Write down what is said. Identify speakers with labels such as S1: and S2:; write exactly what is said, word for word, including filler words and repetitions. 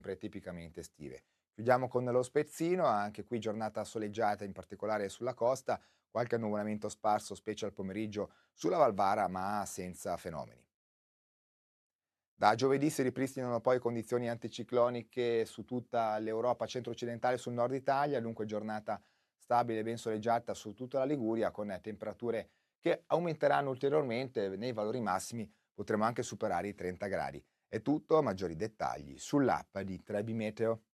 S1: sempre tipicamente estive. Chiudiamo con lo spezzino, anche qui giornata soleggiata, in particolare sulla costa, qualche annuvolamento sparso, specie al pomeriggio sulla Valvara, ma senza fenomeni. Da giovedì si ripristinano poi condizioni anticicloniche su tutta l'Europa centro-occidentale e sul nord Italia, dunque giornata stabile e ben soleggiata su tutta la Liguria, con temperature che aumenteranno ulteriormente, nei valori massimi potremo anche superare i trenta gradi. È tutto, maggiori dettagli sull'app di Trebi Meteo.